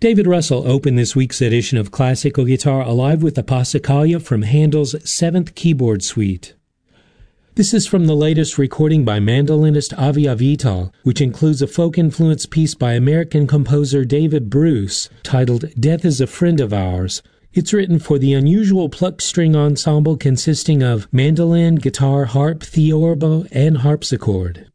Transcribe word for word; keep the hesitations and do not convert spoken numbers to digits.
David Russell opened this week's edition of Classical Guitar Alive with the Passacaglia from Handel's Seventh Keyboard Suite. This is from the latest recording by mandolinist Avi Avital, which includes a folk-influenced piece by American composer David Bruce titled Death is a Friend of Ours. It's written for the unusual plucked string ensemble consisting of mandolin, guitar, harp, theorbo, and harpsichord.